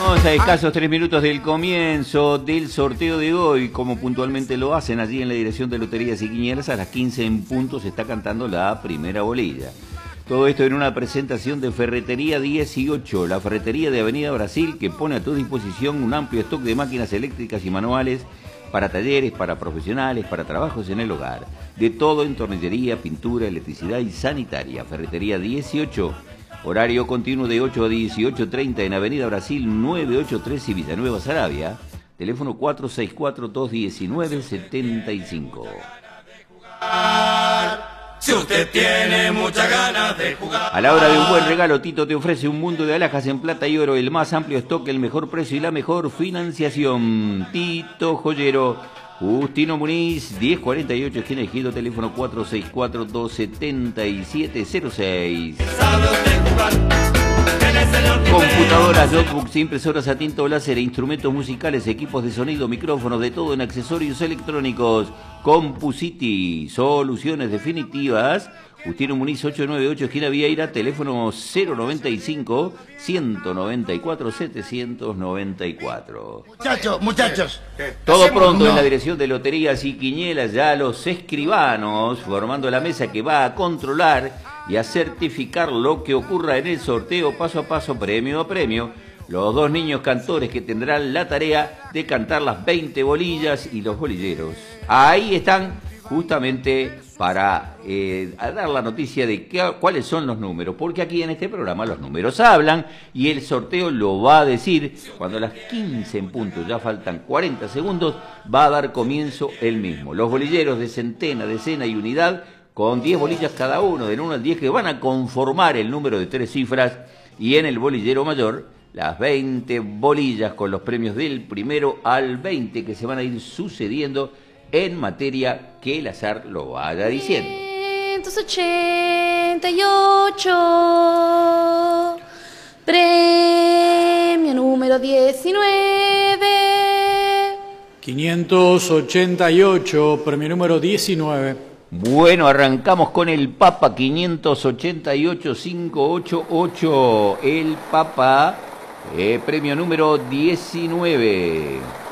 Estamos a escasos 3 minutos del comienzo del sorteo de hoy, como puntualmente lo hacen allí en la Dirección de Loterías y Quinielas. A las 15 en punto se está cantando la primera bolilla. Todo esto en una presentación de Ferretería 18, la ferretería de Avenida Brasil, que pone a tu disposición un amplio stock de máquinas eléctricas y manuales para talleres, para profesionales, para trabajos en el hogar. De todo en tornillería, pintura, electricidad y sanitaria. Ferretería 18. Horario continuo de 8 a 18:30 en Avenida Brasil 983 y Villanueva Saravia. Teléfono 464-219-75. Si usted tiene muchas ganas de jugar. A la hora de un buen regalo, Tito te ofrece un mundo de alhajas en plata y oro, el más amplio stock, el mejor precio y la mejor financiación. Tito Joyero. Justino Muniz, 1048, esquina Ejido, teléfono 464-277-06. Computadoras, notebooks, impresoras a tinta o láser, instrumentos musicales, equipos de sonido, micrófonos, de todo en accesorios electrónicos. CompuCity, soluciones definitivas. Justino Muniz, 898, esquina Vieira, teléfono 095-194-794. Muchachos. Todo pronto en la Dirección de Loterías y Quinielas, ya los escribanos formando la mesa que va a controlar y a certificar lo que ocurra en el sorteo paso a paso, premio a premio. Los dos niños cantores que tendrán la tarea de cantar las 20 bolillas y los bolilleros. Ahí están justamente para dar la noticia de cuáles son los números, porque aquí en este programa los números hablan y el sorteo lo va a decir cuando a las 15 en punto, ya faltan 40 segundos, va a dar comienzo el mismo. Los bolilleros de centena, decena y unidad, con 10 bolillas cada uno, del 1 al 10, que van a conformar el número de 3 cifras, y en el bolillero mayor, las 20 bolillas con los premios del primero al 20 que se van a ir sucediendo en materia que el azar lo vaya diciendo. 588, premio número 19. 588, premio número 19. Bueno, arrancamos con el Papa 588-588. El Papa, premio número 19.